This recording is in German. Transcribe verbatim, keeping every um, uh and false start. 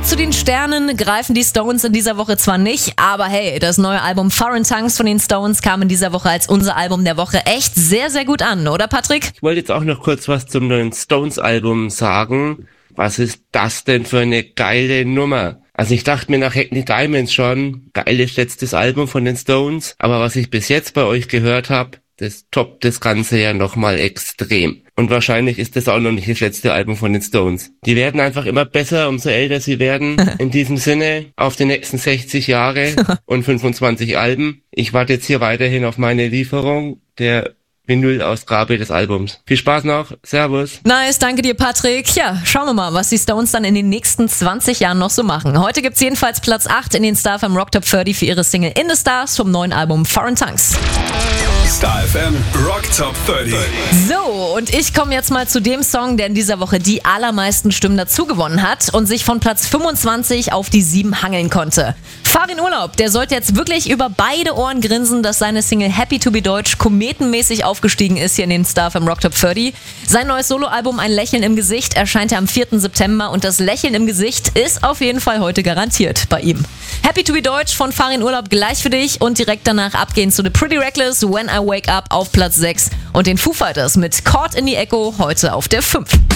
zu den Sternen greifen die Stones in dieser Woche zwar nicht, aber hey, das neue Album Foreign Tongues von den Stones kam in dieser Woche als unser Album der Woche echt sehr, sehr gut an, oder Patrick? Ich wollte jetzt auch noch kurz was zum neuen Stones-Album sagen. Was ist das denn für eine geile Nummer? Also ich dachte mir nach Hack the Diamonds schon, geiles letztes Album von den Stones, aber was ich bis jetzt bei euch gehört habe, das toppt das Ganze ja nochmal extrem. Und wahrscheinlich ist das auch noch nicht das letzte Album von den Stones. Die werden einfach immer besser, umso älter sie werden. In diesem Sinne, auf die nächsten sechzig Jahre und fünfundzwanzig Alben. Ich warte jetzt hier weiterhin auf meine Lieferung der Vinyl-Ausgabe des Albums. Viel Spaß noch. Servus. Nice, danke dir, Patrick. Ja, schauen wir mal, was die Stones dann in den nächsten zwanzig Jahren noch so machen. Heute gibt's jedenfalls Platz acht in den Star F M Rock Top dreißig für ihre Single In the Stars vom neuen Album Foreign Tongues. Star F M Rock Top dreißig. So, und ich komme jetzt mal zu dem Song, der in dieser Woche die allermeisten Stimmen dazu gewonnen hat und sich von Platz fünfundzwanzig auf die sieben hangeln konnte. Fahr in Urlaub, der sollte jetzt wirklich über beide Ohren grinsen, dass seine Single Happy to be Deutsch kometenmäßig aufgestiegen ist hier in den Star F M Rock Top dreißig. Sein neues Soloalbum Ein Lächeln im Gesicht erscheint ja am vierten September und das Lächeln im Gesicht ist auf jeden Fall heute garantiert bei ihm. Happy to be Deutsch von Fahr in Urlaub gleich für dich und direkt danach abgehen zu The Pretty Reckless, When I Wake Up auf Platz sechs und den Foo Fighters mit Caught in the Echo heute auf der fünf.